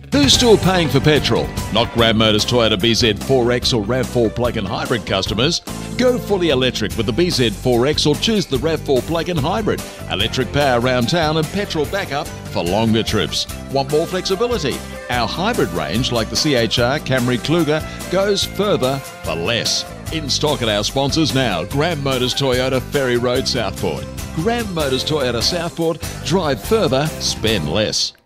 Who's still paying for petrol? Not Graham Motors Toyota BZ4X or RAV4 plug-in hybrid customers. Go fully electric with the BZ4X or choose the RAV4 plug-in hybrid. Electric power around town and petrol backup for longer trips. Want more flexibility? Our hybrid range, like the CHR, Camry, Kluger, goes further for less. In stock at our sponsors now. Graham Motors Toyota, Ferry Road, Southport. Graham Motors Toyota, Southport. Drive further, spend less.